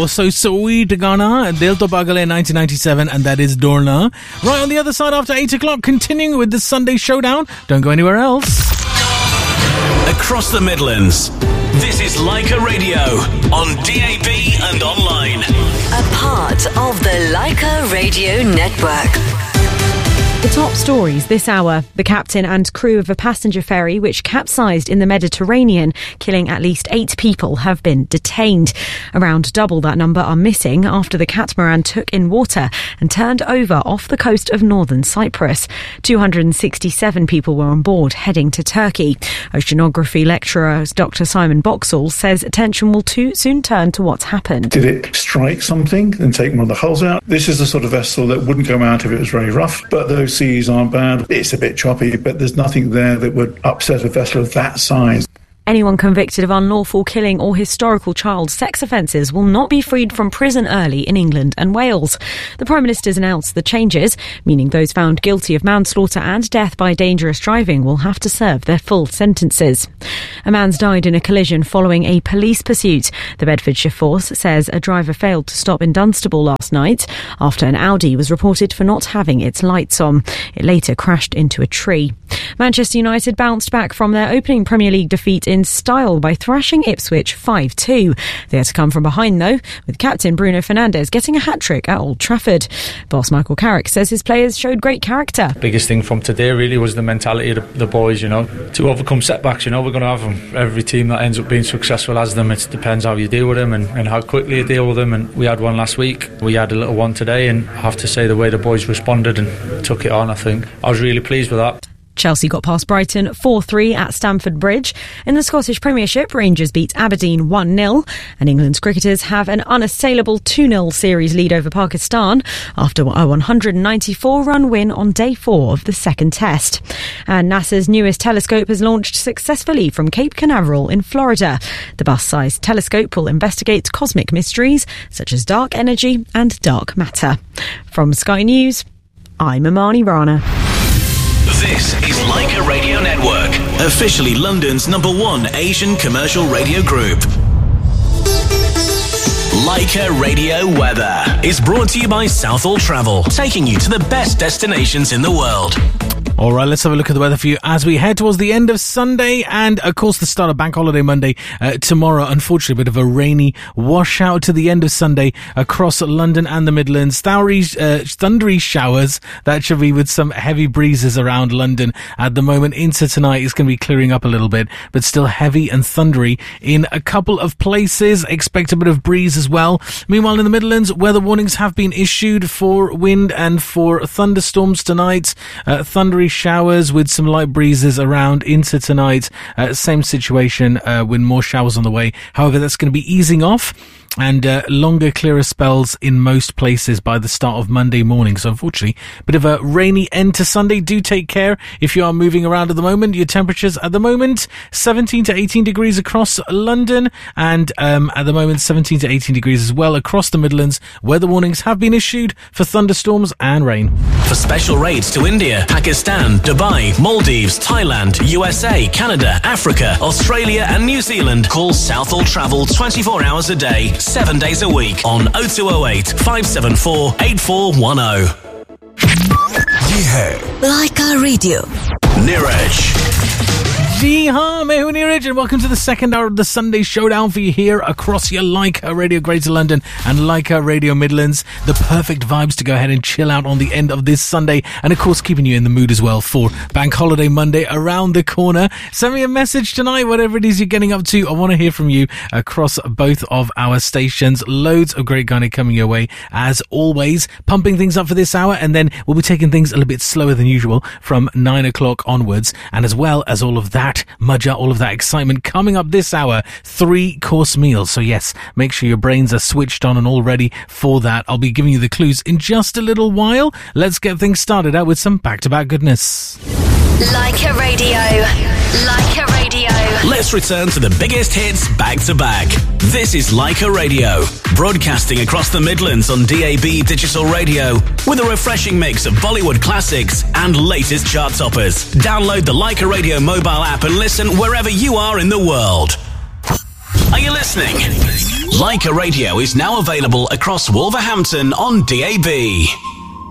Wow, so sweet, Ghana. Dil To Pagal 1997, and that is Dorna. Right on the other side after 8 o'clock, continuing with the Sunday Showdown. Don't go anywhere else. Across the Midlands, this is Leica Radio on DAB and online. A part of the Leica Radio Network. The top stories this hour. The captain and crew of a passenger ferry which capsized in the Mediterranean, killing at least 8 people, have been detained. Around double that number are missing after the catamaran took in water and turned over off the coast of northern Cyprus. 267 people were on board heading to Turkey. Oceanography lecturer Dr. Simon Boxall says attention will soon turn to what's happened. Did it strike something and take one of the hulls out? This is the sort of vessel that wouldn't go out if it was very rough, but those seas aren't bad. It's a bit choppy, but there's nothing there that would upset a vessel of that size. Anyone convicted of unlawful killing or historical child sex offences will not be freed from prison early in England and Wales. The Prime Minister's announced the changes, meaning those found guilty of manslaughter and death by dangerous driving will have to serve their full sentences. A man's died in a collision following a police pursuit. The Bedfordshire Force says a driver failed to stop in Dunstable last night after an Audi was reported for not having its lights on. It later crashed into a tree. Manchester United bounced back from their opening Premier League defeat in style by thrashing Ipswich 5-2. They had to come from behind though, with captain Bruno Fernandes getting a hat-trick at Old Trafford. Boss Michael Carrick says his players showed great character. Biggest thing from today really was the mentality of the boys, to overcome setbacks. We're going to have them. Every team that ends up being successful has them. It depends how you deal with them and how quickly you deal with them. And we had one last week. We had a little one today, and I have to say the way the boys responded and took it on, I think I was really pleased with that. Chelsea got past Brighton 4-3 at Stamford Bridge. In the Scottish Premiership, Rangers beat Aberdeen 1-0, and England's cricketers have an unassailable 2-0 series lead over Pakistan after a 194-run win on day 4 of the second test. And NASA's newest telescope has launched successfully from Cape Canaveral in Florida. The bus-sized telescope will investigate cosmic mysteries such as dark energy and dark matter. From Sky News, I'm Imani Rana. This is Leica Radio Network, officially London's #1 Asian commercial radio group. Leica Radio Weather is brought to you by Southall Travel, taking you to the best destinations in the world. All right, let's have a look at the weather for you as we head towards the end of Sunday and, of course, the start of Bank Holiday Monday tomorrow. Unfortunately, a bit of a rainy washout to the end of Sunday across London and the Midlands. Thundery showers, that should be, with some heavy breezes around London at the moment. Into tonight, it's going to be clearing up a little bit, but still heavy and thundery in a couple of places. Expect a bit of breeze as well. Meanwhile, in the Midlands, weather warnings have been issued for wind and for thunderstorms tonight. Thundery showers with some light breezes around into tonight. Same situation with more showers on the way. However, that's going to be easing off, and longer, clearer spells in most places by the start of Monday morning. So unfortunately, a bit of a rainy end to Sunday. Do take care if you are moving around at the moment. Your temperatures at the moment, 17 to 18 degrees across London, and at the moment 17 to 18 degrees as well across the Midlands. Weather warnings have been issued for thunderstorms and rain. For special rates to India, Pakistan, Dubai, Maldives, Thailand, USA, Canada, Africa, Australia and New Zealand, call Southall Travel 24 hours a day, 7 days a week on 0208 574 8410. Leica Radio. Niraj. Ji haan, main hoon Niraj, and welcome to the second hour of the Sunday Showdown for you here across your Leica Radio Greater London and Leica Radio Midlands. The perfect vibes to go ahead and chill out on the end of this Sunday, and of course keeping you in the mood as well for Bank Holiday Monday around the corner. Send me a message tonight, whatever it is you're getting up to. I want to hear from you across both of our stations. Loads of great kind of coming your way as always, pumping things up for this hour, and then we'll be taking things a little bit slower than usual from 9 o'clock onwards, and as well as all of that Mudja, all of that excitement coming up this hour, 3-course meals. So yes, make sure your brains are switched on and all ready for that. I'll be giving you the clues in just a little while. Let's get things started out with some back-to-back goodness. Leica Radio. Leica Radio. Let's return to the biggest hits back to back. This is Leica Radio, broadcasting across the Midlands on DAB digital radio with a refreshing mix of Bollywood classics and latest chart toppers. Download the Leica Radio mobile app and listen wherever you are in the world. Are you listening? Leica Radio is now available across Wolverhampton on DAB.